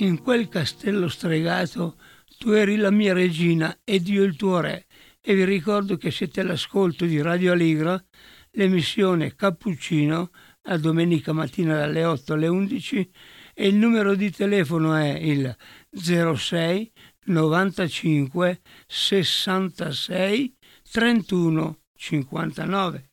In quel castello stregato tu eri la mia regina ed io il tuo re. E vi ricordo che siete all'ascolto di Radio Allegra, l'emissione Cappuccino, la domenica mattina dalle 8 alle 11, e il numero di telefono è il 06 95 66 31 59.